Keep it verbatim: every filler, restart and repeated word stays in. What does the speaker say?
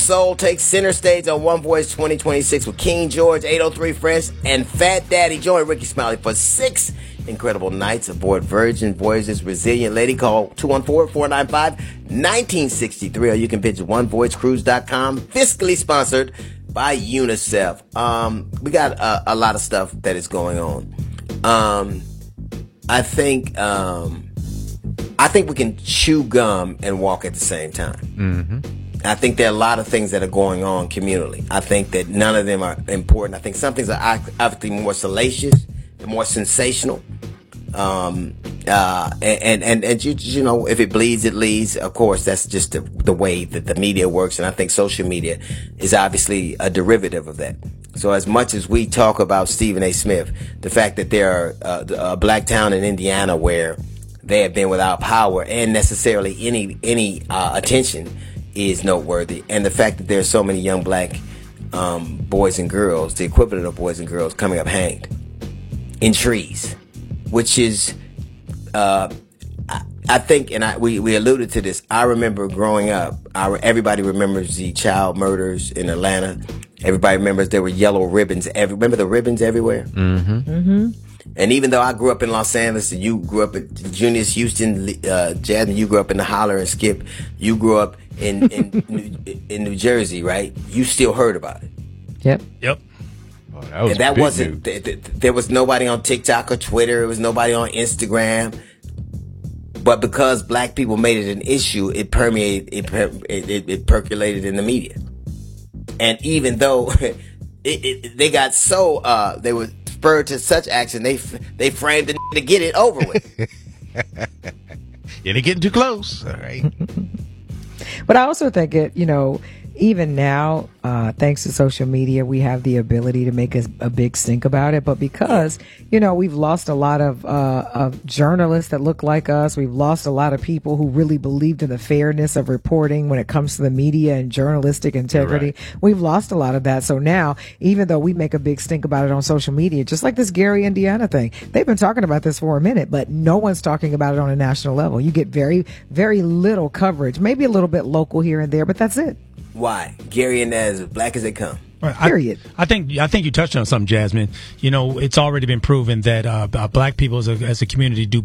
Soul takes center stage on One Voice twenty twenty-six with King George, eight oh three Fresh, and Fat Daddy. Join Ricky Smiley for six incredible nights aboard Virgin Voyage's Resilient Lady. Call two one four, four nine five, one nine six three, or you can visit one voyage cruise dot com. Fiscally sponsored by UNICEF. Um, we got a, a lot of stuff that is going on. Um, I think um, I think we can chew gum and walk at the same time. Mm-hmm. I think there are a lot of things that are going on communally. I think that none of them are important. I think some things are obviously more salacious and more sensational. Um, uh, and, and, and you, you know, if it bleeds, it leads. Of course, that's just the, the way that the media works. And I think social media is obviously a derivative of that. So as much as we talk about Stephen A. Smith, the fact that there are uh, a black town in Indiana where they have been without power and necessarily any, any, uh, attention is noteworthy. And the fact that there are so many young black, um, boys and girls, the equivalent of boys and girls coming up hanged in trees. Which is, uh, I, I think, and I, we, we alluded to this. I remember growing up, I, everybody remembers the child murders in Atlanta. Everybody remembers there were yellow ribbons. Every, remember the ribbons everywhere? Mm-hmm. Mm-hmm. And even though I grew up in Los Angeles and you grew up at Junius Houston, uh, Jasmine, you grew up in the Holler and Skip, you grew up in, in, New, in New Jersey, right? You still heard about it. Yep. Yep. Oh, that was and that big wasn't, th- th- there was nobody on TikTok or Twitter. There was nobody on Instagram. But because black people made it an issue, it permeated, it, per- it, it, it percolated in the media. And even though it, it, they got so, uh, they were spurred to such action, they they framed it to get it over with. Yeah, they're getting too close. All right. But I also think it, you know, even now, uh, thanks to social media, we have the ability to make a, a big stink about it. But because, you know, we've lost a lot of, uh, of journalists that look like us. We've lost a lot of people who really believed in the fairness of reporting when it comes to the media and journalistic integrity. Right. We've lost a lot of that. So now, even though we make a big stink about it on social media, just like this Gary, Indiana thing, they've been talking about this for a minute, but no one's talking about it on a national level. You get very, very little coverage, maybe a little bit local here and there, but that's it. Why? Gary and as black as they come. Right. Period. I, I think I think you touched on something, Jasmine. You know, it's already been proven that uh, black people as a, as a community do